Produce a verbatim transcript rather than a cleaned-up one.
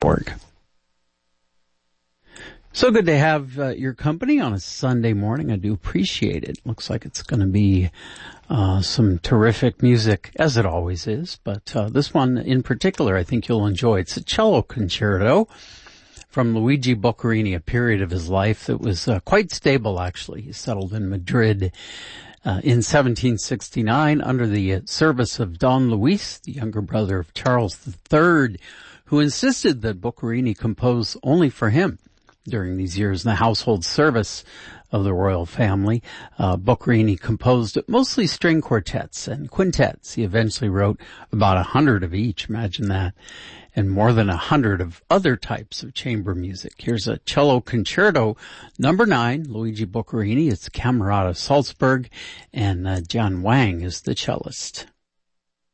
org. So good to have uh, your company on a Sunday morning. I do appreciate it. Looks like it's going to be uh, some terrific music, as it always is. But uh, this one in particular, I think you'll enjoy. It's a cello concerto from Luigi Boccherini, a period of his life that was uh, quite stable, actually. He settled in Madrid uh, in seventeen sixty-nine under the uh, service of Don Luis, the younger brother of Charles the Third, who insisted that Boccherini compose only for him during these years in the household service of the royal family. Uh, Boccherini composed mostly string quartets and quintets. He eventually wrote about a hundred of each, imagine that, and more than a hundred of other types of chamber music. Here's a cello concerto, number nine, Luigi Boccherini. It's Camerata Salzburg, and uh, John Wang is the cellist.